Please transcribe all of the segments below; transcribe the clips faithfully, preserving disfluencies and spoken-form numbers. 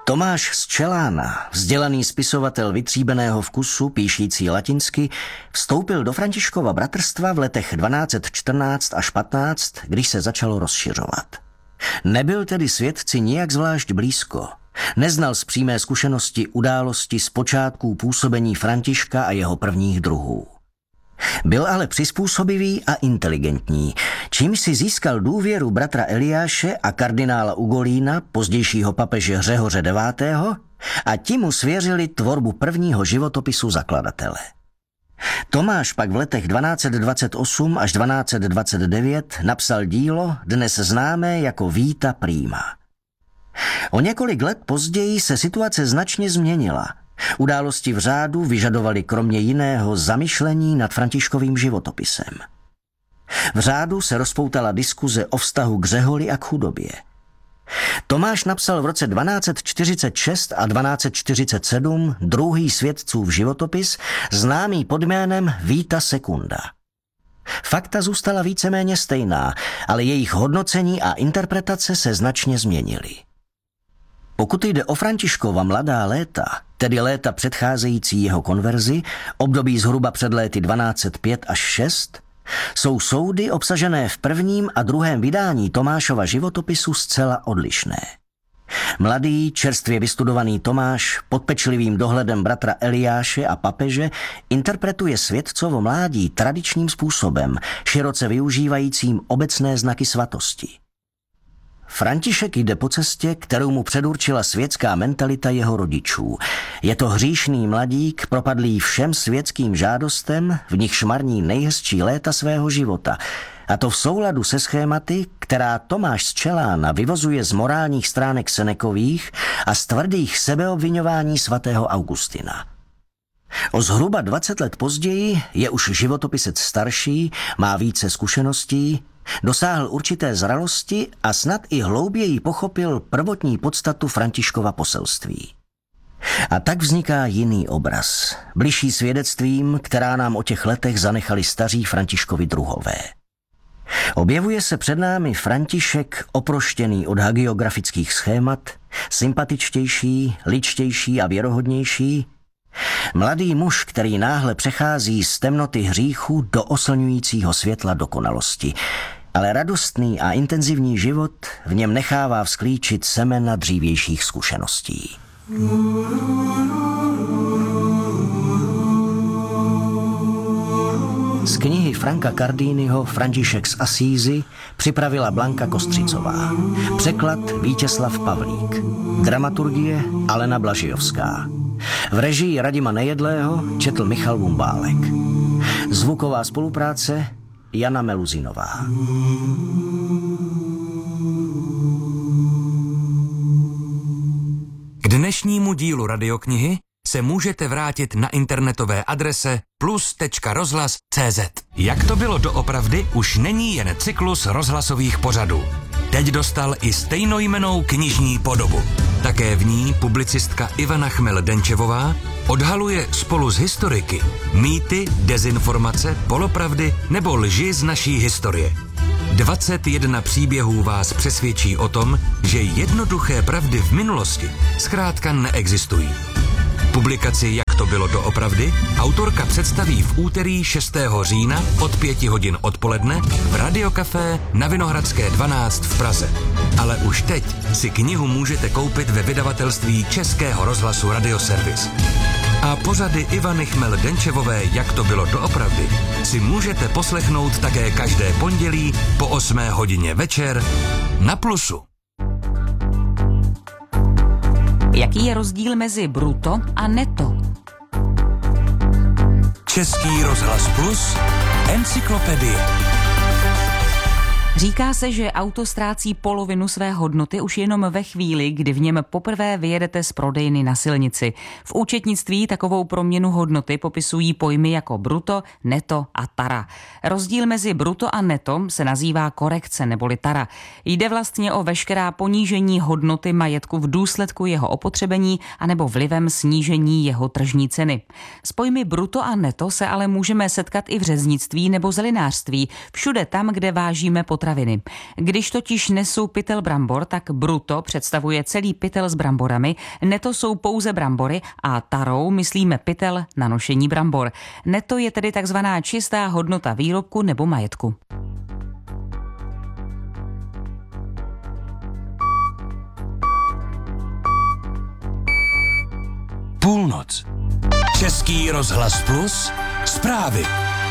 Tomáš z Čelána, vzdělaný spisovatel vytříbeného vkusu, píšící latinsky, vstoupil do Františkova bratrstva v letech dvanáct čtrnáct až patnáct, když se začalo rozšiřovat. Nebyl tedy světci nijak zvlášť blízko. Neznal z přímé zkušenosti události z počátků působení Františka a jeho prvních druhů. Byl ale přizpůsobivý a inteligentní, čímž si získal důvěru bratra Eliáše a kardinála Ugolína, pozdějšího papeže Řehoře devátého, a ti mu svěřili tvorbu prvního životopisu zakladatele. Tomáš pak v letech dvanáct dvacet osm až dvanáct dvacet devět napsal dílo, dnes známé jako Vita Prima. O několik let později se situace značně změnila. Události v řádu vyžadovaly kromě jiného zamyšlení nad Františkovým životopisem. V řádu se rozpoutala diskuze o vztahu k řeholi a k chudobě. Tomáš napsal v roce dvanáct čtyřicet šest a dvanáct čtyřicet sedm druhý světcův životopis, známý pod jménem Vita Secunda. Fakta zůstala víceméně stejná, ale jejich hodnocení a interpretace se značně změnily. Pokud jde o Františkova mladá léta, tedy léta předcházející jeho konverzi, období zhruba před léty dvanáct set pět až šest, jsou soudy obsažené v prvním a druhém vydání Tomášova životopisu zcela odlišné. Mladý, čerstvě vystudovaný Tomáš pod pečlivým dohledem bratra Eliáše a papeže interpretuje světcovo mládí tradičním způsobem, široce využívajícím obecné znaky svatosti. František jde po cestě, kterou mu předurčila světská mentalita jeho rodičů. Je to hříšný mladík, propadlý všem světským žádostem, v nichž marní nejhezčí léta svého života, a to v souladu se schématy, která Tomáš z Čelána vyvozuje z morálních stránek Senekových a z tvrdých sebeobviňování svatého Augustina. O zhruba dvacet let později je už životopisec starší, má více zkušeností, dosáhl určité zralosti a snad i hlouběji pochopil prvotní podstatu Františkova poselství. A tak vzniká jiný obraz, bližší svědectvím, která nám o těch letech zanechali staří Františkovi druhové. Objevuje se před námi František oproštěný od hagiografických schémat, sympatičtější, ličtější a věrohodnější, mladý muž, který náhle přechází z temnoty hříchu do oslňujícího světla dokonalosti, ale radostný a intenzivní život v něm nechává vzklíčit semena dřívějších zkušeností. Z knihy Franka Cardiniho František z Asízy připravila Blanka Kostřicová. Překlad Vítězslav Pavlík. Dramaturgie Alena Blažijovská. V režii Radima Nejedlého četl Michal Vumbálek. Zvuková spolupráce Jana Meluzinová. K dnešnímu dílu radioknihy se můžete vrátit na internetové adrese plus tečka rozhlas tečka cé zet. Jak to bylo doopravdy, už není jen cyklus rozhlasových pořadů. Teď dostal i stejnojmennou knižní podobu. Také v ní publicistka Ivana Chmel-Denčevová odhaluje spolu s historiky mýty, dezinformace, polopravdy nebo lži z naší historie. dvacet jedna příběhů vás přesvědčí o tom, že jednoduché pravdy v minulosti zkrátka neexistují. Publikaci Jak to bylo doopravdy autorka představí v úterý šestého října od pěti hodin odpoledne v Radiokafé na Vinohradské dvanáct v Praze. Ale už teď si knihu můžete koupit ve vydavatelství Českého rozhlasu Radioservis. A pořady Ivany Chmel-Denčevové Jak to bylo doopravdy si můžete poslechnout také každé pondělí po osmé hodině večer na Plusu. Jaký je rozdíl mezi bruto a neto? Český rozhlas Plus, encyklopedie. Říká se, že auto ztrácí polovinu své hodnoty už jenom ve chvíli, kdy v něm poprvé vyjedete z prodejny na silnici. V účetnictví takovou proměnu hodnoty popisují pojmy jako bruto, neto a tara. Rozdíl mezi bruto a neto se nazývá korekce neboli tara. Jde vlastně o veškerá ponížení hodnoty majetku v důsledku jeho opotřebení anebo vlivem snížení jeho tržní ceny. S pojmy bruto a neto se ale můžeme setkat i v řeznictví nebo zelinářství, všude tam, kde vážíme potraviny potraviny. Když totiž nesu pytel brambor, tak bruto představuje celý pytel s bramborami, neto jsou pouze brambory a tarou myslíme pytel na nošení brambor. Neto je tedy takzvaná čistá hodnota výrobku nebo majetku. Půlnoc. Český rozhlas Plus. Zprávy.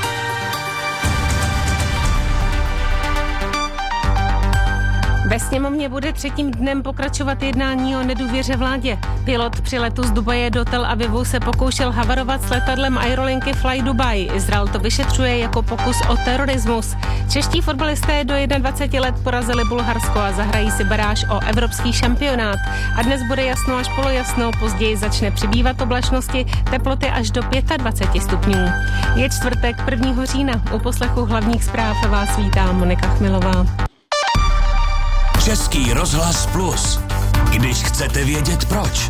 Ve sněmovně bude třetím dnem pokračovat jednání o nedůvěře vládě. Pilot při letu z Dubaje do Tel Avivu se pokoušel havarovat s letadlem aerolinky Fly Dubai. Izrael to vyšetřuje jako pokus o terorismus. Čeští fotbalisté do dvaceti jedna let porazili Bulharsko a zahrají si baráž o evropský šampionát. A dnes bude jasno až polojasno, později začne přibývat oblačnosti, teploty až do dvacet pět stupňů. Je čtvrtek prvního října. U poslechu hlavních zpráv vás vítá Monika Chmilová. Český rozhlas Plus. Když chcete vědět proč.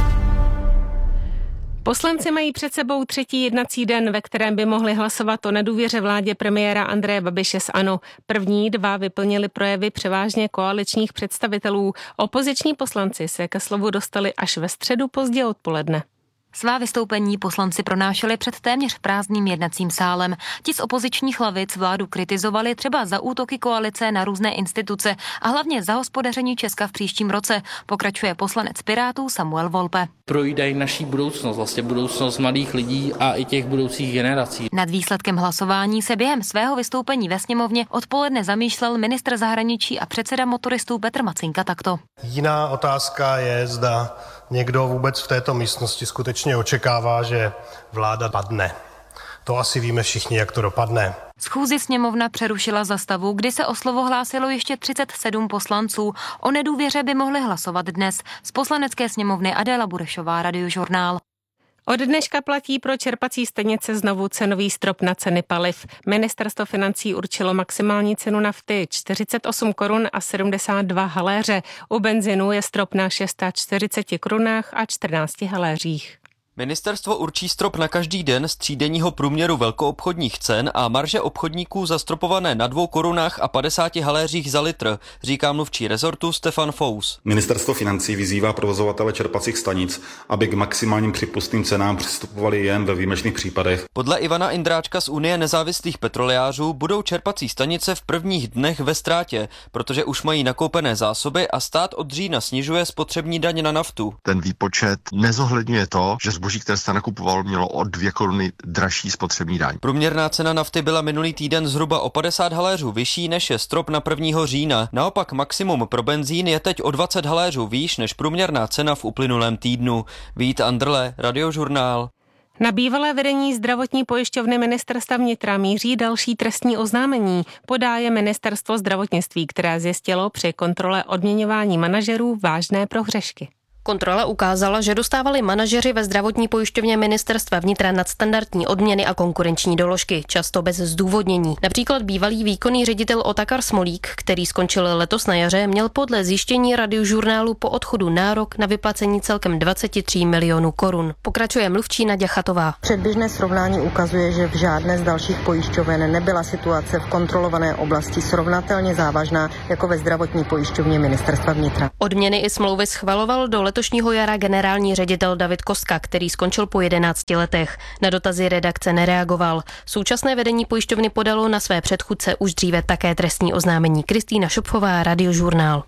Poslanci mají před sebou třetí jednací den, ve kterém by mohli hlasovat o nedůvěře vládě premiéra Andreje Babiše z ANO. První dva vyplnili projevy převážně koaličních představitelů. Opoziční poslanci se ke slovu dostali až ve středu pozdě odpoledne. Svá vystoupení poslanci pronášeli před téměř prázdným jednacím sálem. Ti z opozičních lavic vládu kritizovali třeba za útoky koalice na různé instituce a hlavně za hospodaření Česka v příštím roce, pokračuje poslanec Pirátů Samuel Volpe. Projídají naší budoucnost, vlastně budoucnost mladých lidí a i těch budoucích generací. Nad výsledkem hlasování se během svého vystoupení ve sněmovně odpoledne zamýšlel ministr zahraničí a předseda motoristů Petr Macinka takto. Jiná otázka je, zda někdo vůbec v této místnosti skutečně očekává, že vláda padne. To asi víme všichni, jak to dopadne. Schůzi sněmovna přerušila za stavu, kdy se o slovo hlásilo ještě třicet sedm poslanců. O nedůvěře by mohli hlasovat dnes. Z poslanecké sněmovny Adéla Burešová, Radiožurnál. Od dneška platí pro čerpací stanice znovu cenový strop na ceny paliv. Ministerstvo financí určilo maximální cenu nafty čtyřicet osm korun a sedmdesát dva haléře. U benzinu je strop na čtyřicet šest korunách a čtrnáct haléřích. Ministerstvo určí strop na každý den z třídenního průměru velkoobchodních cen a marže obchodníků zastropované na dvou korunách a padesáti haléřích za litr, říká mluvčí rezortu Stefan Fous. Ministerstvo financí vyzývá provozovatele čerpacích stanic, aby k maximálním přípustným cenám přistupovali jen ve výjimečných případech. Podle Ivana Indráčka z Unie nezávislých petrolejářů budou čerpací stanice v prvních dnech ve ztrátě, protože už mají nakoupené zásoby a stát od října snižuje spotřební daň na naftu. Ten výpočet nezohledňuje to, že zboží, které se nakupovalo, mělo o dvě koruny dražší spotřební daň. Průměrná cena nafty byla minulý týden zhruba o padesát haléřů vyšší než je strop na prvního října. Naopak maximum pro benzín je teď o dvacet haléřů výš než průměrná cena v uplynulém týdnu. Vít Andrle, Radiožurnál. Na bývalé vedení zdravotní pojišťovny ministerstva vnitra míří další trestní oznámení. Podá je ministerstvo zdravotnictví, které zjistilo při kontrole odměňování manažerů vážné prohřešky. Kontrola ukázala, že dostávali manažeři ve zdravotní pojišťovně ministerstva vnitra nadstandardní odměny a konkurenční doložky, často bez zdůvodnění. Například bývalý výkonný ředitel Otakar Smolík, který skončil letos na jaře, měl podle zjištění Radiožurnálu po odchodu nárok na vyplacení celkem dvacet tři milionů korun. Pokračuje mluvčí Naďa Chatová. Předběžné srovnání ukazuje, že v žádné z dalších pojišťoven nebyla situace v kontrolované oblasti srovnatelně závažná jako ve zdravotní pojišťovně ministerstva vnitra. Odměny i smlouvy schvaloval do letošního jara generální ředitel David Kostka, který skončil po jedenácti letech. Na dotazy redakce nereagoval. Současné vedení pojišťovny podalo na své předchůdce už dříve také trestní oznámení. Kristýna Šupfová, Radiožurnál.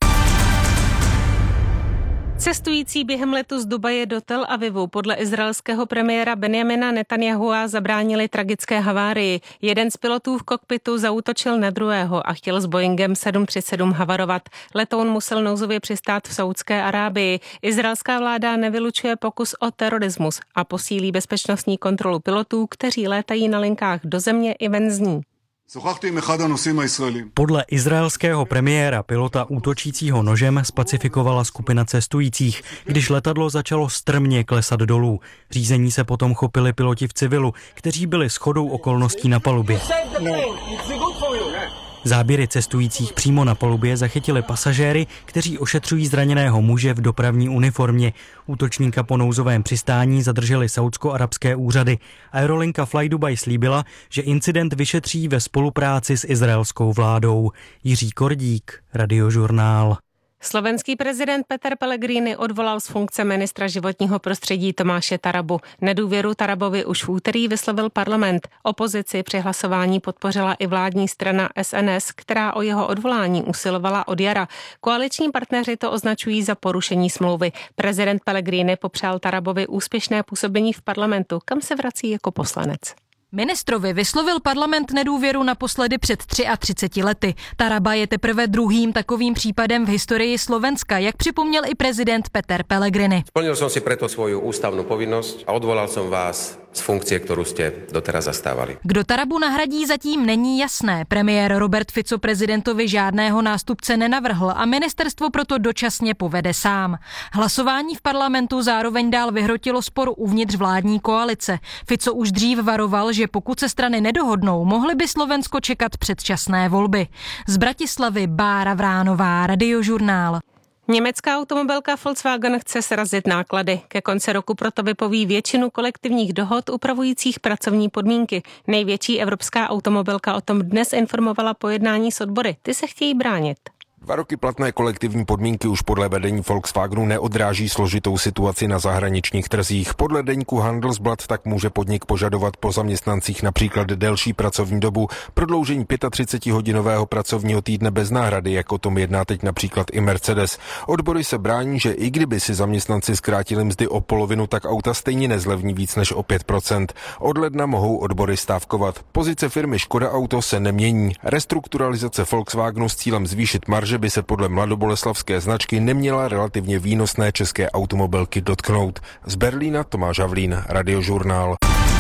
Cestující během letu z Dubaje do Tel Avivu podle izraelského premiéra Benjamina Netanyahua zabránili tragické havárii. Jeden z pilotů v kokpitu zaútočil na druhého a chtěl s Boeingem sedm třicet sedm havarovat. Letoun musel nouzově přistát v Saúdské Arábii. Izraelská vláda nevylučuje pokus o terorismus a posílí bezpečnostní kontrolu pilotů, kteří létají na linkách do země i ven z ní. Podle izraelského premiéra pilota útočícího nožem spacifikovala skupina cestujících, když letadlo začalo strmě klesat dolů. Řízení se potom chopili piloti v civilu, kteří byli shodou okolností na palubě. Záběry cestujících přímo na palubě zachytili pasažéry, kteří ošetřují zraněného muže v dopravní uniformě. Útočníka po nouzovém přistání zadrželi saúdsko-arabské úřady. Aerolinka FlyDubai slíbila, že incident vyšetří ve spolupráci s izraelskou vládou. Jiří Kordík, Radiožurnál. Slovenský prezident Peter Pellegrini odvolal z funkce ministra životního prostředí Tomáše Tarabu. Nedůvěru Tarabovi už v úterý vyslovil parlament. Opozici při hlasování podpořila i vládní strana S N S, která o jeho odvolání usilovala od jara. Koaliční partneři to označují za porušení smlouvy. Prezident Pellegrini popřál Tarabovi úspěšné působení v parlamentu, kam se vrací jako poslanec. Ministrovi vyslovil parlament nedůvěru naposledy před třiatřiceti lety. Taraba je teprve druhým takovým případem v historii Slovenska, jak připomněl i prezident Peter Pellegrini. Splnil som si preto svoju ústavnú povinnosť a odvolal som vás z funkcie, ktorú ste doteraz zastávali. Kdo Tarabu nahradí, zatím není jasné. Premiér Robert Fico prezidentovi žádného nástupce nenavrhl a ministerstvo proto dočasně povede sám. Hlasování v parlamentu zároveň dál vyhrotilo spor uvnitř vládní koalice. Fico už dřív varoval, že pokud se strany nedohodnou, mohly by Slovensko čekat předčasné volby. Z Bratislavy Bára Vránová, Radiožurnál. Německá automobilka Volkswagen chce srazit náklady. Ke konci roku proto vypoví většinu kolektivních dohod upravujících pracovní podmínky. Největší evropská automobilka o tom dnes informovala po jednání s odbory. Ty se chtějí bránit. Dva roky platné kolektivní podmínky už podle vedení Volkswagenu neodráží složitou situaci na zahraničních trzích. Podle deníku Handelsblatt tak může podnik požadovat po zaměstnancích například delší pracovní dobu, prodloužení třicetipětihodinového pracovního týdne bez náhrady, jak o tom jedná teď například i Mercedes. Odbory se brání, že i kdyby si zaměstnanci zkrátili mzdy o polovinu, tak auta stejně nezlevní víc než o pět procent. Od ledna mohou odbory stávkovat. Pozice firmy Škoda Auto se nemění. Restrukturalizace Volkswagenu s cílem zvýšit marže by se podle mladoboleslavské značky neměla relativně výnosné české automobilky dotknout. Z Berlína Tomáš Havlín, Radiožurnál.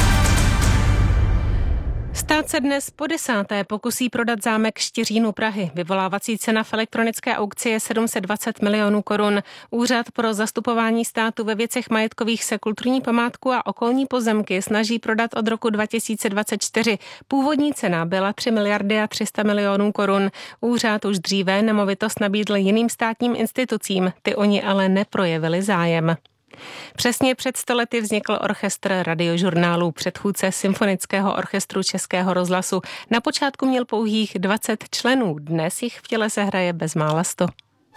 Stát se dnes po desáté pokusí prodat zámek Štiřín u Prahy. Vyvolávací cena v elektronické aukci je sedm set dvacet milionů korun. Úřad pro zastupování státu ve věcech majetkových se kulturní památku a okolní pozemky snaží prodat od roku dva tisíce dvacet čtyři. Původní cena byla tři miliardy a tři sta milionů korun. Úřad už dříve nemovitost nabídl jiným státním institucím, ty oni ale neprojevili zájem. Přesně před sto lety vznikl orchestr Radiožurnálu, předchůdce Symfonického orchestru Českého rozhlasu. Na počátku měl pouhých dvacet členů, dnes jich v těle se hraje bezmála sto.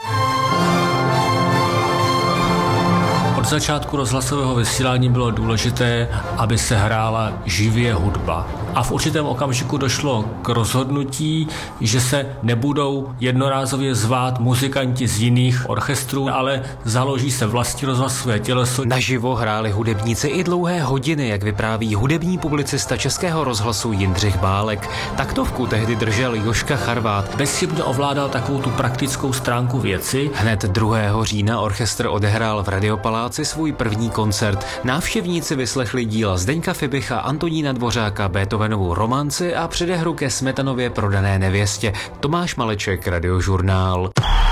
Od začátku rozhlasového vysílání bylo důležité, aby se hrála živě hudba. A v určitém okamžiku došlo k rozhodnutí, že se nebudou jednorázově zvát muzikanti z jiných orchestrů, ale založí se vlastní rozhlasové těleso. Naživo hráli hudebníci i dlouhé hodiny, jak vypráví hudební publicista Českého rozhlasu Jindřich Bálek. Taktovku tehdy držel Jožka Charvát. Bezchybně ovládal takovou tu praktickou stránku věci. Hned druhého října orchestr odehrál v Radiopaláci svůj první koncert. Návštěvníci vyslechli díla Zdeňka Fibicha, Antonína Dvořáka, Beethovenovu romanci a předehru ke Smetanově Prodané nevěstě. Tomáš Maleček, Radiožurnál.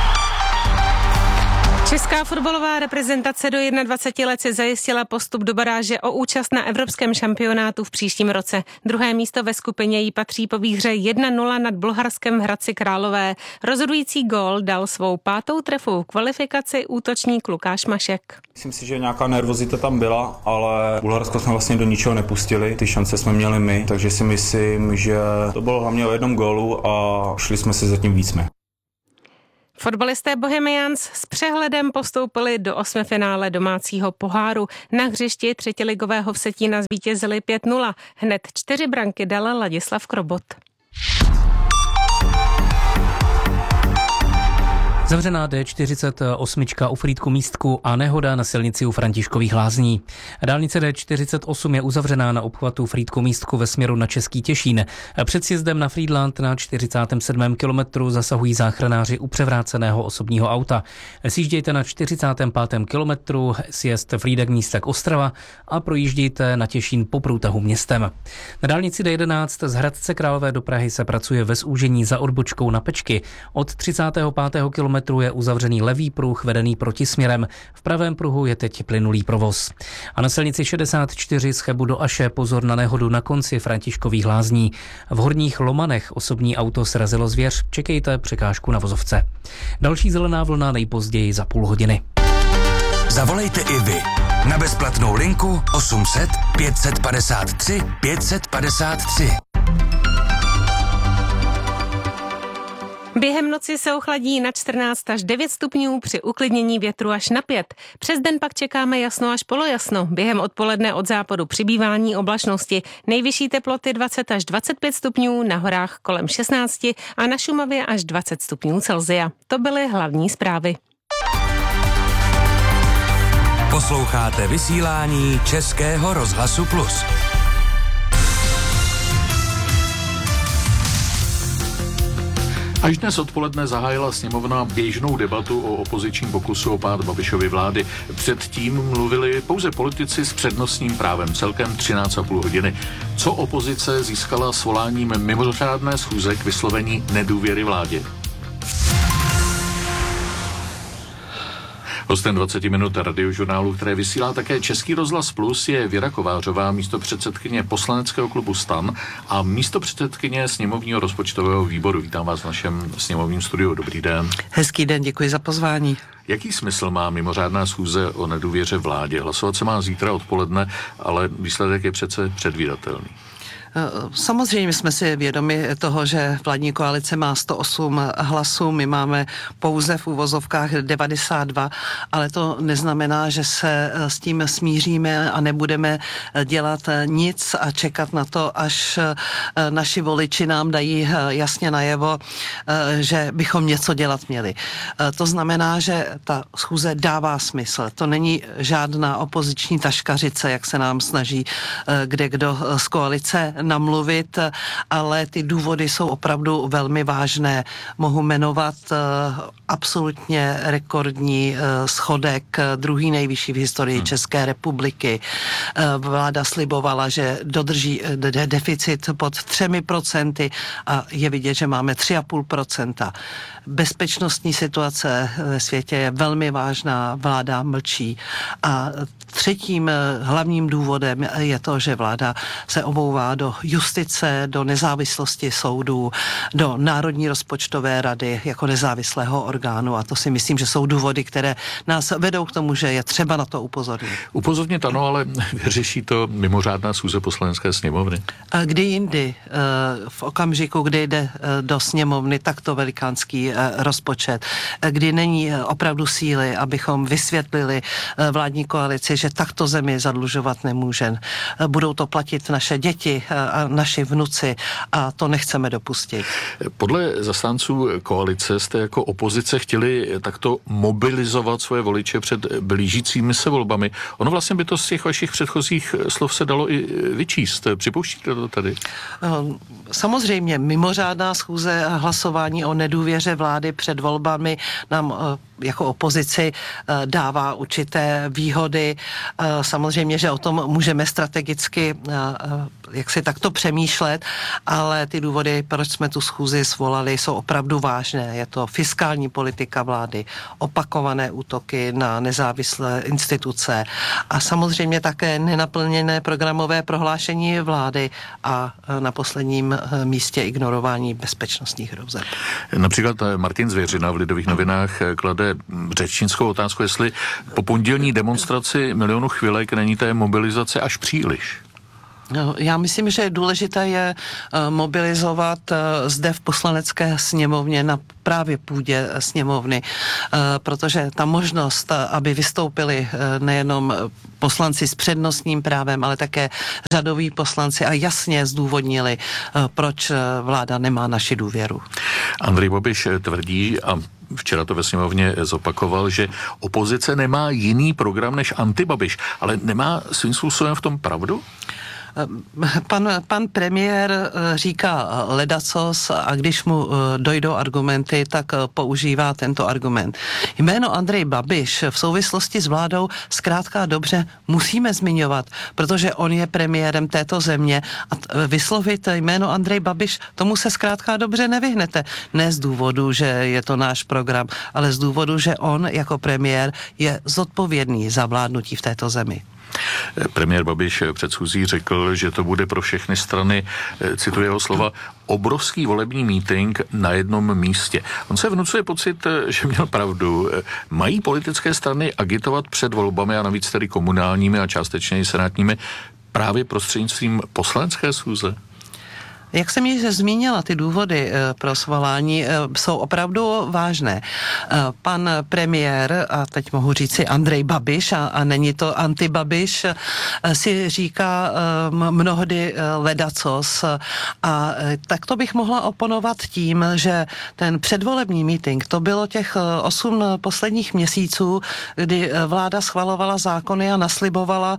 Česká fotbalová reprezentace do dvaceti jedna let si zajistila postup do baráže o účast na evropském šampionátu v příštím roce. Druhé místo ve skupině jí patří po výhře jedna nula nad Bulharskem v Hradci Králové. Rozhodující gól dal svou pátou trefu v kvalifikaci útočník Lukáš Mašek. Myslím si, že nějaká nervozita tam byla, ale Bulharsko jsme vlastně do ničeho nepustili. Ty šance jsme měli my, takže si myslím, že to bylo hlavně o jednom gólu a šli jsme si zatím víc my. Fotbalisté Bohemians s přehledem postoupili do osmifinále domácího poháru. Na hřišti třetiligového Vsetína zvítězili pět nula. Hned čtyři branky dal Ladislav Krobot. Zavřená D čtyřicet osm u Frýdku Místku a nehoda na silnici u Františkových Lázní. Dálnice D čtyřicet osm je uzavřená na obchvatu Frýdku Místku ve směru na Český Těšín. Před sjezdem na Frýdlant na čtyřicátém sedmém kilometru zasahují záchranáři u převráceného osobního auta. Sjíždějte na čtyřicátém pátém kilometru, sjezd Frýdek Místek Ostrava a projíždějte na Těšín po průtahu městem. Na dálnici D jedenáct z Hradce Králové do Prahy se pracuje ve zúžení za odbočkou na Pečky. Od třicátého pátého kilometru kilometrů je uzavřený levý pruh vedený protisměrem. V pravém pruhu je teď plynulý provoz. A na silnici šedesát čtyři z Chebu do Aše pozor na nehodu na konci Františkových lázní. V Horních Lomanech osobní auto srazilo zvěř. Čekejte překážku na vozovce. Další zelená vlna nejpozději za půl hodiny. Zavolejte i vy na bezplatnou linku osm set pět padesát tři pět padesát tři. Během noci se ochladí na čtrnáct až devět stupňů, při uklidnění větru až na pět. Přes den pak čekáme jasno až polojasno. Během odpoledne od západu přibývání oblačnosti. Nejvyšší teploty dvacet až dvacet pět stupňů, na horách kolem šestnáct a na Šumavě až dvacet stupňů Celsia. To byly hlavní zprávy. Posloucháte vysílání Českého rozhlasu Plus. Až dnes odpoledne zahájila sněmovna běžnou debatu o opozičním pokusu o pád Babišovy vlády. Předtím mluvili pouze politici s přednostním právem, celkem třináct a půl hodiny. Co opozice získala svoláním mimořádné schůze k vyslovení nedůvěry vládě? Hostem dvacet minut radiožurnálu, které vysílá také Český rozhlas Plus, je Věra Kovářová, místopředsedkyně poslaneckého klubu STAN a místopředsedkyně sněmovního rozpočtového výboru. Vítám vás v našem sněmovním studiu. Dobrý den. Hezký den, děkuji za pozvání. Jaký smysl má mimořádná schůze o nedůvěře vládě? Hlasovat se má zítra odpoledne, ale výsledek je přece předvídatelný. Samozřejmě jsme si vědomi toho, že vládní koalice má sto osm hlasů, my máme pouze v úvozovkách devadesát dva, ale to neznamená, že se s tím smíříme a nebudeme dělat nic a čekat na to, až naši voliči nám dají jasně najevo, že bychom něco dělat měli. To znamená, že ta schůze dává smysl. To není žádná opoziční taškařice, jak se nám snaží kde kdo z koalice namluvit, ale ty důvody jsou opravdu velmi vážné. Mohu jmenovat absolutně rekordní schodek, druhý nejvyšší v historii hmm. České republiky. Vláda slibovala, že dodrží deficit pod třemi procenty a je vidět, že máme tři a půl procenta. Bezpečnostní situace ve světě je velmi vážná, vláda mlčí. A třetím hlavním důvodem je to, že vláda se obouvá do justice, do nezávislosti soudů, do Národní rozpočtové rady jako nezávislého orgánu a to si myslím, že jsou důvody, které nás vedou k tomu, že je třeba na to upozornit. Upozornit ano, ale vyřeší to mimořádná schůze Poslanecké sněmovny? Kdy jindy, v okamžiku, kdy jde do sněmovny takto velikánský rozpočet, kdy není opravdu síly, abychom vysvětlili vládní koalici, že takto zemi zadlužovat nemůže. Budou to platit naše děti a naši vnuci a to nechceme dopustit. Podle zastánců koalice jste jako opozice chtěli takto mobilizovat svoje voliče před blížícími se volbami. Ono vlastně by to z těch vašich předchozích slov se dalo i vyčíst. Připouštíte to tady? Samozřejmě mimořádná schůze a hlasování o nedůvěře vlády před volbami nám jako opozici dává určité výhody. Samozřejmě, že o tom můžeme strategicky jak si takto přemýšlet, ale ty důvody, proč jsme tu schůzi svolali, jsou opravdu vážné. Je to fiskální politika vlády, opakované útoky na nezávislé instituce a samozřejmě také nenaplněné programové prohlášení vlády a na posledním místě ignorování bezpečnostních hrozeb. Například Martin Zvěřina v Lidových novinách klade řečnickou otázku, jestli po pondělní demonstraci milionu chvilek není té mobilizace až příliš. No, já myslím, že důležité je mobilizovat zde v Poslanecké sněmovně na právě půdě sněmovny, protože ta možnost, aby vystoupili nejenom poslanci s přednostním právem, ale také řadoví poslanci a jasně zdůvodnili, proč vláda nemá naši důvěru. Andrej Babiš tvrdí, a včera to ve sněmovně zopakoval, že opozice nemá jiný program než antibabiš, ale nemá svým způsobem v tom pravdu? Pan, pan premiér říká ledacos a když mu dojdou argumenty, tak používá tento argument. Jméno Andrej Babiš v souvislosti s vládou zkrátka dobře musíme zmiňovat, protože on je premiérem této země a vyslovit jméno Andrej Babiš, tomu se zkrátka dobře nevyhnete. Ne z důvodu, že je to náš program, ale z důvodu, že on jako premiér je zodpovědný za vládnutí v této zemi. Premiér Babiš před schůzí řekl, že to bude pro všechny strany, cituji jeho slova, obrovský volební mítink na jednom místě. On se vnucuje pocit, že měl pravdu. Mají politické strany agitovat před volbami a navíc tedy komunálními a částečně i senátními právě prostřednictvím poslanecké schůze? Jak jsem již zmínila, ty důvody pro svolání jsou opravdu vážné. Pan premiér, a teď mohu říci Andrej Babiš, a, a není to anti-Babiš, si říká mnohdy ledacos. A tak to bych mohla oponovat tím, že ten předvolební meeting, to bylo těch osm posledních měsíců, kdy vláda schvalovala zákony a naslibovala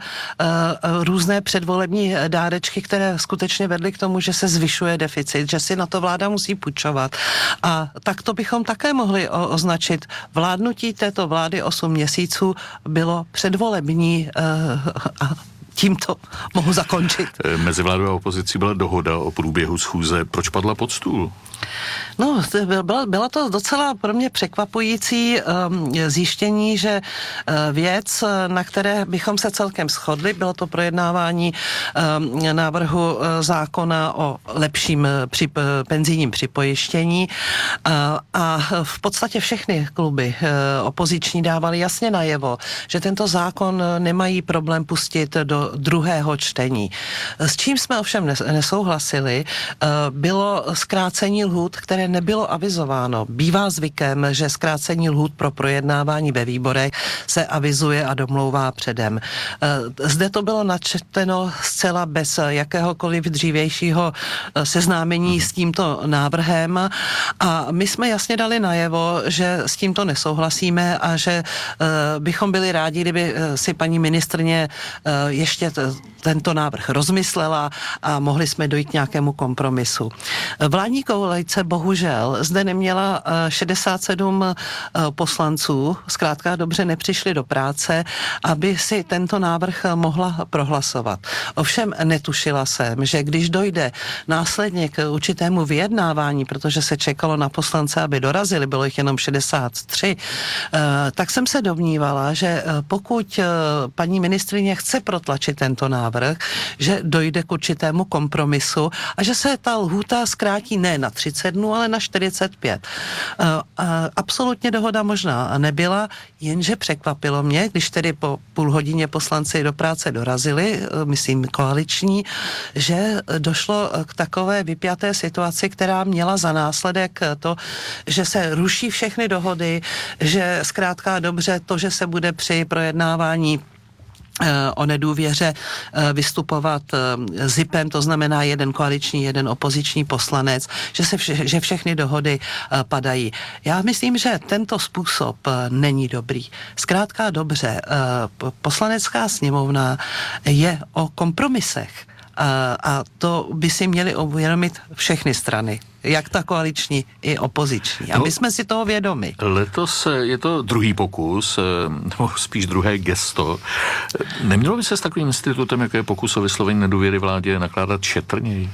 různé předvolební dárečky, které skutečně vedly k tomu, že se zvyšuje deficit, že si na to vláda musí půjčovat. A tak to bychom také mohli o, označit. Vládnutí této vlády osm měsíců bylo předvolební uh, a tímto mohu zakončit. Mezi vládou a opozicí byla dohoda o průběhu schůze. Proč padla pod stůl? No, byla, byla to docela pro mě překvapující um, zjištění, že uh, věc, na které bychom se celkem shodli, bylo to projednávání um, návrhu uh, zákona o lepším při, uh, penzijním připojištění uh, a v podstatě všechny kluby uh, opoziční dávali jasně najevo, že tento zákon nemají problém pustit do druhého čtení. S čím jsme ovšem nesouhlasili, uh, bylo zkrácení lhůt, které nebylo avizováno. Bývá zvykem, že zkrácení lhůt pro projednávání ve výborech se avizuje a domlouvá předem. Zde to bylo načteno zcela bez jakéhokoliv dřívějšího seznámení s tímto návrhem a my jsme jasně dali najevo, že s tímto nesouhlasíme a že bychom byli rádi, kdyby si paní ministryně ještě tento návrh rozmyslela a mohli jsme dojít k nějakému kompromisu. Vládní koalice bohužel zde neměla šedesát sedm poslanců, zkrátka dobře nepřišli do práce, aby si tento návrh mohla prohlasovat. Ovšem netušila jsem, že když dojde následně k určitému vyjednávání, protože se čekalo na poslance, aby dorazili, bylo jich jenom šedesát tři, tak jsem se domnívala, že pokud paní ministryně chce protlačit tento návrh, že dojde k určitému kompromisu a že se ta lhůta zkrátí ne na třicet dnů, ale na čtyřicet pět. Absolutně dohoda možná nebyla, jenže překvapilo mě, když tedy po půl hodině poslanci do práce dorazili, myslím koaliční, že došlo k takové vypjaté situaci, která měla za následek to, že se ruší všechny dohody, že zkrátka dobře to, že se bude při projednávání o nedůvěře vystupovat zipem, to znamená jeden koaliční, jeden opoziční poslanec, že, se vše, že všechny dohody padají. Já myslím, že tento způsob není dobrý. Zkrátka dobře, poslanecká sněmovna je o kompromisech a to by si měly uvědomit všechny strany. Jak ta koaliční i opoziční. A my jsme si toho vědomi. Letos je to druhý pokus, nebo spíš druhé gesto. Nemělo by se s takovým institutem, jako je pokus o vyslovení nedůvěry vládě, nakládat šetrněji?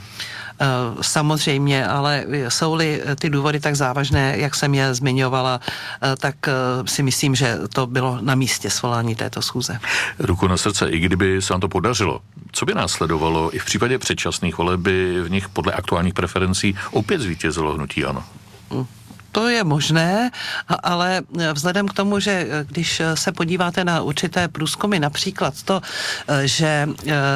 Samozřejmě, ale jsou-li ty důvody tak závažné, jak jsem je zmiňovala, tak si myslím, že to bylo na místě svolání této schůze. Ruku na srdce, i kdyby se vám to podařilo, co by následovalo i v případě předčasných voleb, by v nich podle aktuálních preferencí opět zvítězilo hnutí ANO? To je možné, ale vzhledem k tomu, že když se podíváte na určité průzkumy, například to, že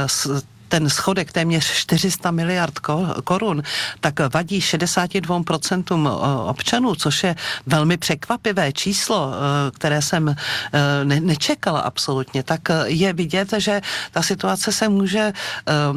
ten schodek téměř čtyři sta miliard korun, tak vadí šedesát dva procent občanů, což je velmi překvapivé číslo, které jsem nečekala absolutně. Tak je vidět, že ta situace se může